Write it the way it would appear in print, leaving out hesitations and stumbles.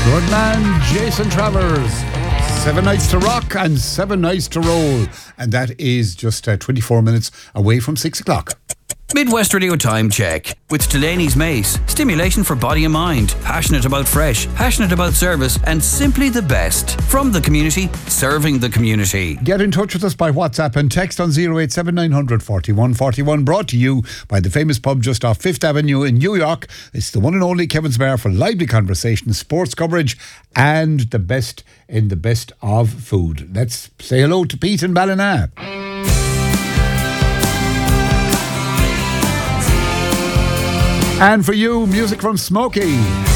Good man, Jason Travers. 7 nights to rock and 7 nights to roll. And that is just 24 minutes away from 6 o'clock. Midwest Radio Time Check with Delaney's Mace. Stimulation for body and mind. Passionate about fresh, passionate about service, and simply the best. From the community, serving the community. Get in touch with us by WhatsApp and text on 087900 4141. Brought to you by the famous pub just off 5th Avenue in New York. It's the one and only Kevin's Bar for lively conversation, sports coverage, and the best in the best of food. Let's say hello to Pete in Ballina. And for you, music from Smokey.